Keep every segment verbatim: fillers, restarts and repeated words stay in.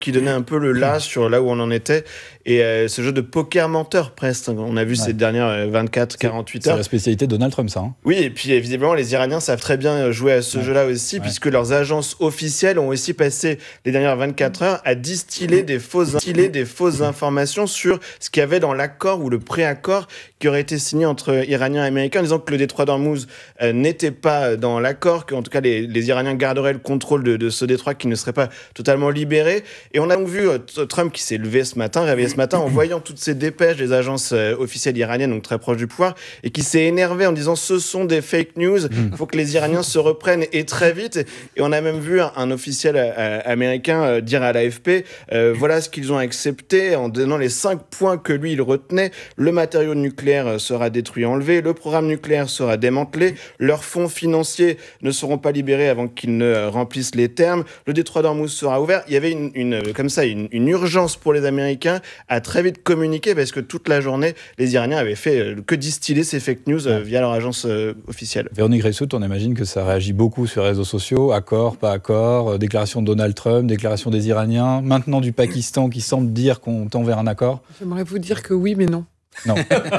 qui donnait un peu le là sur là où on en était. Et euh, ce jeu de poker menteur, presque, on a vu ouais. ces dernières vingt-quatre à quarante-huit heures. C'est la spécialité de Donald Trump, ça. Hein. Oui, et puis visiblement, les Iraniens savent très bien jouer à ce ouais. jeu-là aussi, ouais. puisque leurs agences officielles ont aussi passé les dernières vingt-quatre heures à distiller des fausses, distiller des fausses informations sur ce qu'il y avait dans l'accord ou le pré-accord qui aurait été signé entre Iraniens et Américains, en disant que le détroit d'Ormuz euh, n'était pas dans l'accord, qu'en tout cas les, les Iraniens garderaient le contrôle de, de ce détroit qui ne serait pas totalement libéré. Et on a donc vu euh, Trump qui s'est levé ce matin, réveillé ce matin, en voyant toutes ces dépêches des agences euh, officielles iraniennes, donc très proches du pouvoir, et qui s'est énervé en disant ce sont des fake news, il faut que les Iraniens se reprennent et très vite. Et on a même vu un, un officiel euh, américain euh, dire à l'A F P euh, voilà ce qu'ils ont accepté en donnant les cinq points que lui il retenait. Le matériau nucléaire sera détruit, enlevé, le programme nucléaire sera démantelé, leurs fonds financiers ne seront pas libérés avant qu'ils ne remplissent les termes, le détroit d'Ormuz sera ouvert. Il y avait une, une comme ça une, une urgence pour les Américains à très vite communiquer parce que toute la journée les Iraniens avaient fait que distiller ces fake news euh, via leur agence euh, officielle. Véronique Reissout, on imagine que ça réagit beaucoup sur les réseaux sociaux, accord, pas accord, euh, déclaration de Donald Trump, déclaration des Iraniens, maintenant du Pakistan qui semble dire qu'on tend vers un accord. J'aimerais vous dire que oui mais non. Non.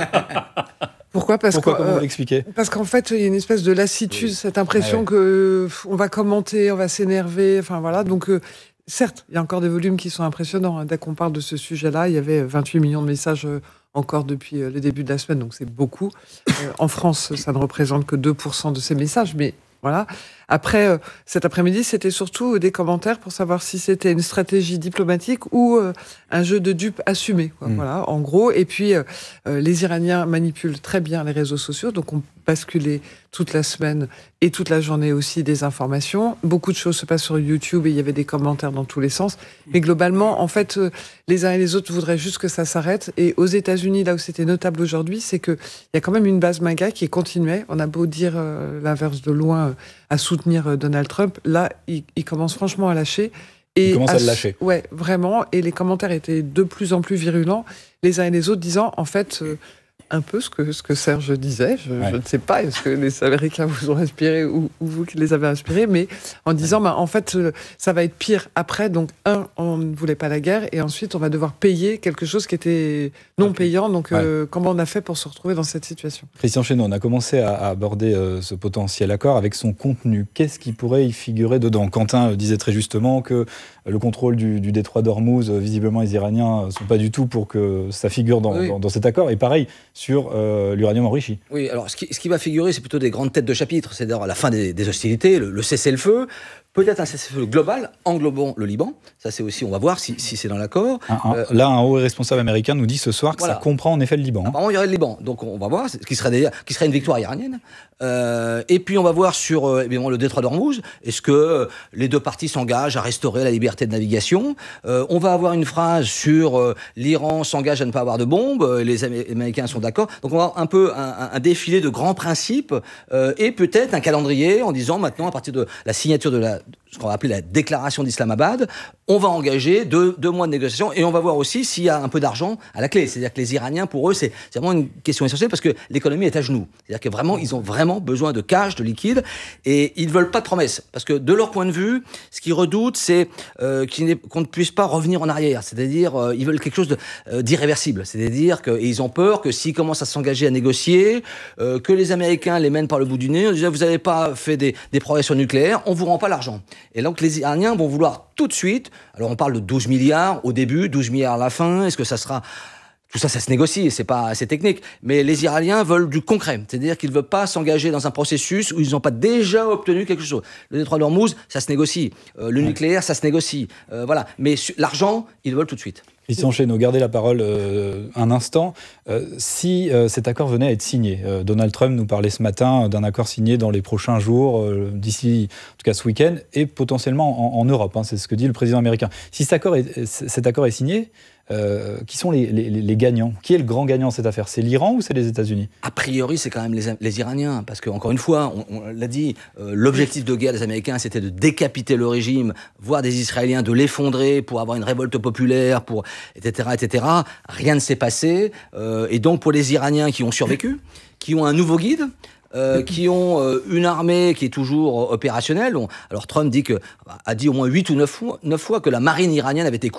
Pourquoi Parce Pourquoi, que, comment euh, vous l'expliquez ? Parce qu'en fait, il y a une espèce de lassitude, oui. cette impression ah ouais. que pff, on va commenter, on va s'énerver, enfin voilà. Donc, euh, certes, il y a encore des volumes qui sont impressionnants. Hein. Dès qu'on parle de ce sujet-là, il y avait vingt-huit millions de messages euh, encore depuis euh, le début de la semaine, donc c'est beaucoup. Euh, en France, ça ne représente que deux pour cent de ces messages, mais voilà. Après, euh, cet après-midi, c'était surtout des commentaires pour savoir si c'était une stratégie diplomatique ou euh, un jeu de dupes assumé. Quoi. Mmh. Voilà, en gros. Et puis, euh, les Iraniens manipulent très bien les réseaux sociaux, donc on basculait toute la semaine et toute la journée aussi des informations. Beaucoup de choses se passent sur YouTube et il y avait des commentaires dans tous les sens. Mais globalement, en fait, euh, les uns et les autres voudraient juste que ça s'arrête. Et aux États-Unis, là où c'était notable aujourd'hui, c'est qu'il y a quand même une base MAGA qui continuait. On a beau dire euh, l'inverse de loin euh, à soutenir Donald Trump, là, il, il commence franchement à lâcher. Et il commence à, à le lâcher. Ouais, vraiment. Et les commentaires étaient de plus en plus virulents, les uns et les autres disant, en fait, euh, un peu ce que, ce que Serge disait. Je, ouais. je ne sais pas, est-ce que les Américains vous ont inspiré ou, ou vous qui les avez inspirés, mais en disant, ouais. bah, en fait, euh, ça va être pire après. Donc, un, on ne voulait pas la guerre, et ensuite, on va devoir payer quelque chose qui était non okay. payant. Donc, ouais. euh, comment on a fait pour se retrouver dans cette situation ? Christian Chesneau, on a commencé à, à aborder euh, ce potentiel accord avec son contenu. Qu'est-ce qui pourrait y figurer dedans ? Quentin disait très justement que le contrôle du, du détroit d'Ormuz, visiblement, les Iraniens ne sont pas du tout pour que ça figure dans, oui. dans, dans cet accord. Et pareil sur euh, l'uranium enrichi. Oui, alors ce qui, ce qui va figurer, c'est plutôt des grandes têtes de chapitre, c'est-à-dire la fin des, des hostilités, le, le cessez-le-feu, peut-être un cessez-le-feu global, englobant le Liban. Ça, c'est aussi, on va voir si, si c'est dans l'accord. Un, un, euh, là, un haut responsable américain nous dit ce soir que voilà. ça comprend en effet le Liban. Hein. Apparemment, il y aurait le Liban. Donc, on va voir, ce qui serait, des, qui serait une victoire iranienne. Euh, et puis, on va voir sur euh, évidemment, le détroit d'Ormuz. Est-ce que euh, les deux parties s'engagent à restaurer la liberté de navigation ? euh, On va avoir une phrase sur euh, l'Iran s'engage à ne pas avoir de bombes. Euh, les Américains sont d'accord. Donc, on va avoir un peu un, un défilé de grands principes euh, et peut-être un calendrier en disant maintenant, à partir de la signature de la ce qu'on va appeler la déclaration d'Islamabad, on va engager deux, deux mois de négociation et on va voir aussi s'il y a un peu d'argent à la clé. C'est-à-dire que les Iraniens, pour eux, c'est, c'est vraiment une question essentielle parce que l'économie est à genoux. C'est-à-dire que vraiment, ils ont vraiment besoin de cash, de liquide et ils ne veulent pas de promesses. Parce que de leur point de vue, ce qu'ils redoutent, c'est euh, qu'on ne puisse pas revenir en arrière. C'est-à-dire, euh, ils veulent quelque chose de, euh, d'irréversible. C'est-à-dire qu'ils ont peur que s'ils commencent à s'engager à négocier, euh, que les Américains les mènent par le bout du nez, en disant, vous n'avez pas fait des, des progressions nucléaires, on ne vous rend pas l'argent. Et donc les Iraniens vont vouloir tout de suite, alors on parle de douze milliards au début, douze milliards à la fin, est-ce que ça sera... Tout ça, ça se négocie, c'est pas assez technique. Mais les Iraniens veulent du concret. C'est-à-dire qu'ils ne veulent pas s'engager dans un processus où ils n'ont pas déjà obtenu quelque chose. Le détroit d'Ormuz, ça se négocie. Euh, le ouais. nucléaire, ça se négocie. Euh, voilà. Mais su- l'argent, ils veulent tout de suite. Christian Chesneau, gardez la parole euh, un instant. Euh, si euh, cet accord venait à être signé, euh, Donald Trump nous parlait ce matin d'un accord signé dans les prochains jours, euh, d'ici, en tout cas ce week-end, et potentiellement en, en Europe, hein, c'est ce que dit le président américain. Si cet accord est, cet accord est signé, euh, qui sont les, les, les gagnants ? Qui est le grand gagnant de cette affaire ? C'est l'Iran ou c'est les États-Unis ? A priori, c'est quand même les, les Iraniens, parce que encore une fois, on, on l'a dit, euh, l'objectif de guerre des Américains, c'était de décapiter le régime, voire des Israéliens, de l'effondrer pour avoir une révolte populaire, pour et cetera, et cetera. Rien ne s'est passé, euh, et donc pour les Iraniens qui ont survécu, qui ont un nouveau guide. Euh, qui ont euh, une armée qui est toujours opérationnelle. On, alors Trump dit que, a dit au moins huit ou neuf fois, neuf fois que la marine iranienne avait été